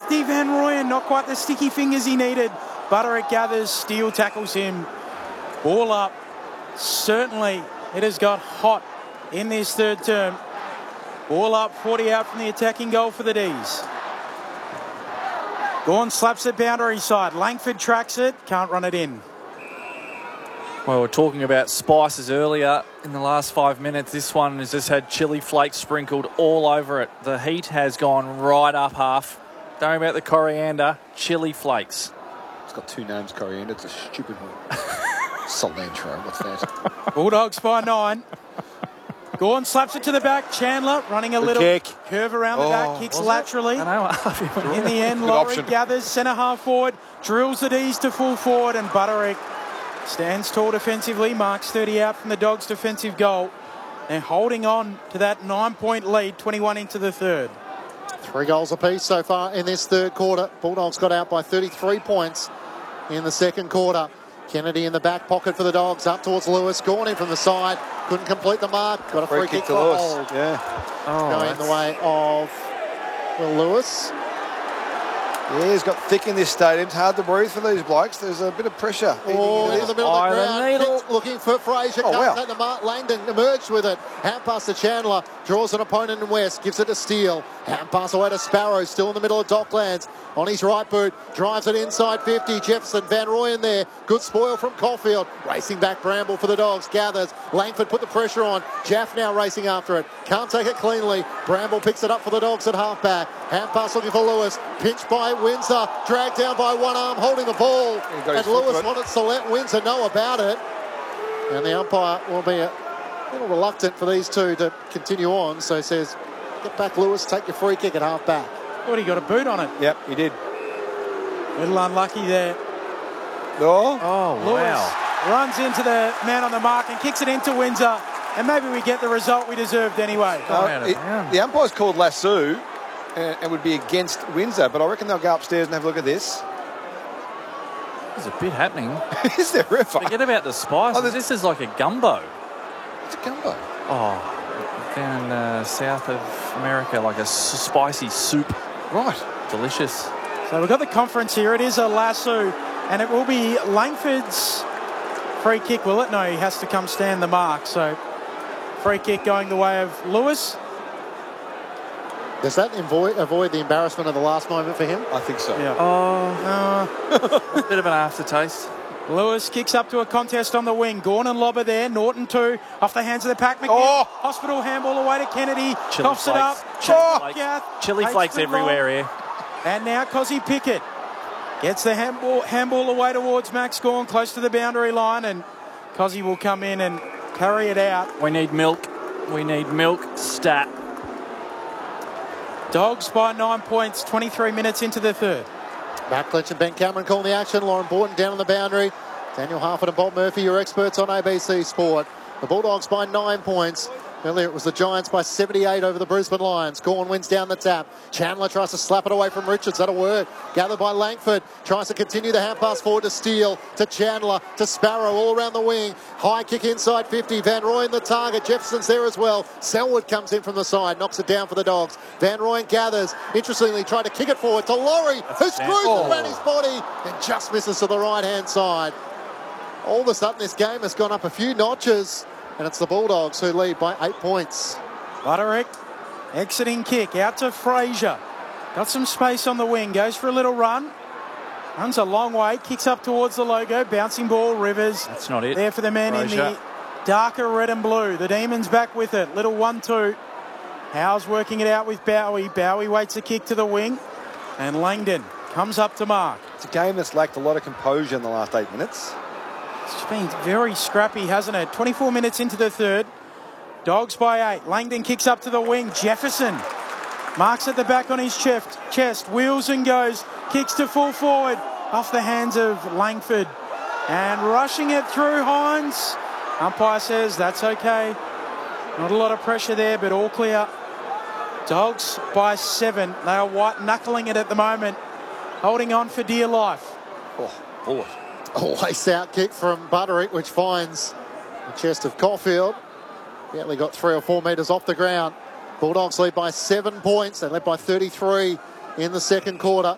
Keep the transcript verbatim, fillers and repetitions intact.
Lefty Van Rooyen, not quite the sticky fingers he needed. Butterick gathers, Steele tackles him. Ball up. Certainly it has got hot in this third term. Ball up, forty out from the attacking goal for the D's. Gawn slaps it boundary side. Langford tracks it, can't run it in. Well, we were talking about spices earlier in the last five minutes. This one has just had chili flakes sprinkled all over it. The heat has gone right up half. Don't worry about the coriander, chili flakes. It's got two names, coriander. It's a stupid one. Cilantro, what's that? Bulldogs by nine. Gawn slaps it to the back. Chandler running a Good little kick. curve around the Oh, back, kicks was it? laterally. I know. In the end, Good Laurie option. gathers centre half forward, drills the D's to full forward, and Butterick stands tall defensively, marks thirty out from the Dogs' defensive goal. They're holding on to that nine-point lead, twenty-one into the third. Three goals apiece so far in this third quarter. Bulldogs got out by thirty-three points in the second quarter. Kennedy in the back pocket for the Dogs, up towards Lewis. Gone in from the side, couldn't complete the mark. Got a free, Free kick, kick to for Lewis. hold. Yeah. Oh, Going in the way of Will Lewis. Yeah, he's got thick in this stadium. It's hard to breathe for these blokes. There's a bit of pressure. Oh, into the middle of the Iron ground. needle. Kick looking for Fraser. Oh, Can't wow. take the mark. Langdon emerged with it. Hand pass to Chandler. Draws an opponent in West. Gives it to Steele. Hand pass away to Sparrow. Still in the middle of Docklands. On his right boot. Drives it inside fifty. Jefferson. Van Rooyen there. Good spoil from Caulfield. Racing back Bramble for the Dogs. Gathers. Langford put the pressure on. Jaff now racing after it. Can't take it cleanly. Bramble picks it up for the Dogs at halfback. Hand pass looking for Lewis. Pinched by Windsor. Dragged down by one arm. Holding the ball. He got his And foot Lewis to it. wanted to let Windsor know about it. And the umpire will be a little reluctant for these two to continue on. So he says, get back, Lewis. Take your free kick at halfback. What, he got a boot on it? Yep, he did. Little unlucky there. Oh, Oh, Lewis wow. runs into the man on the mark and kicks it into Windsor. And maybe we get the result we deserved anyway. Gone Uh, out of it- bounds. the umpire's called lasso and it would be against Windsor, but I reckon they'll go upstairs and have a look at this. There's a bit happening. Is there ever? Forget about the spices. Oh, there's- This is like a gumbo. It's a gumbo. Oh, down in uh, south of America, like a s- spicy soup. Right. Delicious. So we've got the conference here. It is a lasso. And it will be Langford's free kick, will it? No, he has to come stand the mark. So free kick going the way of Lewis. Does that avoid, avoid the embarrassment of the last moment for him? I think so. Yeah. Oh, Uh, bit of an aftertaste. Lewis kicks up to a contest on the wing. Gorn and Lobber there. Norton two. Off the hands of the pack. McNeil. Oh. Hospital handball away to Kennedy. Chili Coughs it flakes. up. Chili Oh, flakes. Gath Chili takes flakes the everywhere roll. here. And now Cozzy Pickett gets the handball, handball away towards Max Gorn, close to the boundary line. And Cozzy will come in and carry it out. We need milk. We need milk. Stat. Dogs by nine points, twenty-three minutes into the third. Matt Clinch and Ben Cameron calling the action. Lauren Borton down on the boundary. Daniel Harford and Bob Murphy, your experts on A B C Sport. The Bulldogs by nine points. Earlier it was the Giants by seventy-eight over the Brisbane Lions. Gorn wins down the tap. Chandler tries to slap it away from Richards. That'll work. Gathered by Langford. Tries to continue the hand pass forward to Steele, to Chandler, to Sparrow, all around the wing. High kick inside fifty. Van Rooyen the target. Jefferson's there as well. Selwood comes in from the side. Knocks it down for the Dogs. Van Rooyen gathers. Interestingly, tried to kick it forward to Laurie, who a screws stand. it around his body and just misses to the right-hand side. All of a sudden, this game has gone up a few notches, and it's the Bulldogs who lead by eight points. Butterick, exiting kick out to Fraser. Got some space on the wing, goes for a little run. Runs a long way, kicks up towards the logo, bouncing ball, Rivers. That's not it. There for the man in Fraser. the darker red and blue. The Demons back with it, little one two. Howes working it out with Bowie. Bowie waits a kick to the wing, and Langdon comes up to mark. It's a game that's lacked a lot of composure in the last eight minutes. It's been very scrappy, hasn't it? twenty-four minutes into the third. Dogs by eight. Langdon kicks up to the wing. Jefferson marks at the back on his chest. Chest wheels and goes. Kicks to full forward. Off the hands of Langford. And rushing it through Hines. Umpire says that's okay. Not a lot of pressure there, but all clear. Dogs by seven. They are white knuckling it at the moment. Holding on for dear life. Oh, bullet. A lace out kick from Butterick, which finds the chest of Caulfield. He only got three or four metres off the ground. Bulldogs lead by seven points. They led by thirty-three in the second quarter.